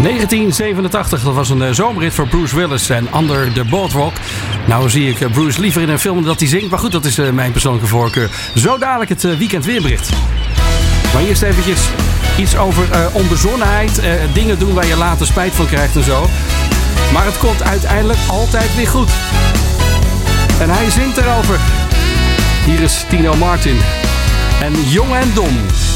1987, dat was een zomerrit voor Bruce Willis en Under the Boardwalk. Nou zie ik Bruce liever in een film dat hij zingt. Maar goed, dat is mijn persoonlijke voorkeur. Zo dadelijk het weekend weerbericht. Maar eerst eventjes iets over onbezonnenheid. Dingen doen waar je later spijt van krijgt en zo. Maar het komt uiteindelijk altijd weer goed. En hij zingt erover. Hier is Tino Martin. En Jong en Dom.